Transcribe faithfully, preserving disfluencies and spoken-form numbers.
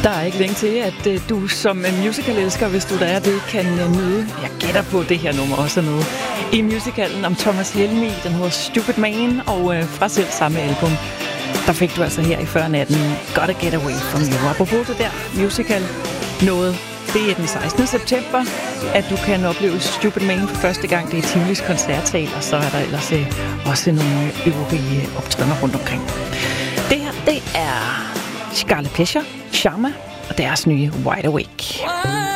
Der er ikke længe til, at uh, du som musical-elsker, hvis du der er det, kan uh, nyde. Jeg gætter på det her nummer også noget. I musicalen om Thomas Helmig, den hedder Stupid Man, og uh, fra selv samme album, der fik du altså her i fyrre natten Gotta Get Away From You. Apropos det der musical noget, det er den sekstende september, at du kan opleve Stupid Man for første gang. Det er Tivolis koncertsal, og så er der ellers uh, også nogle øvrige optrædener rundt omkring. Det her, det er Scarlet Pleasure, Sharma og deres nye Wide Awake.